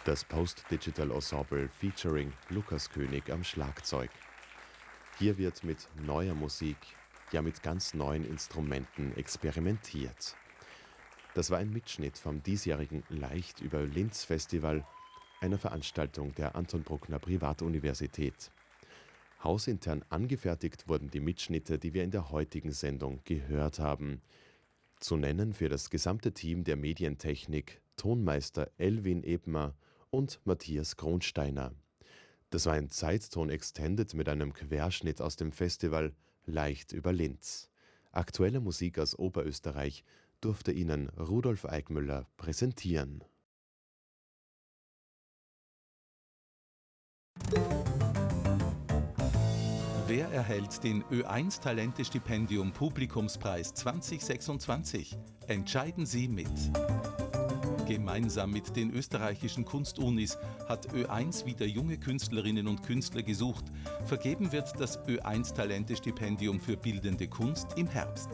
Das Post-Digital Ensemble featuring Lukas König am Schlagzeug. Hier wird mit neuer Musik, ja mit ganz neuen Instrumenten experimentiert. Das war ein Mitschnitt vom diesjährigen Leicht über Linz Festival, einer Veranstaltung der Anton Bruckner Privatuniversität. Hausintern angefertigt wurden die Mitschnitte, die wir in der heutigen Sendung gehört haben. Zu nennen für das gesamte Team der Medientechnik Tonmeister Elwin Ebner und Matthias Kronsteiner. Das war ein Zeitton Extended mit einem Querschnitt aus dem Festival Leicht über Linz. Aktuelle Musik aus Oberösterreich durfte Ihnen Rudolf Eickmüller präsentieren. Wer erhält den Ö1 Talente-Stipendium Publikumspreis 2026? Entscheiden Sie mit. Gemeinsam mit den österreichischen Kunstunis hat Ö1 wieder junge Künstlerinnen und Künstler gesucht. Vergeben wird das Ö1 Talente-Stipendium für bildende Kunst im Herbst.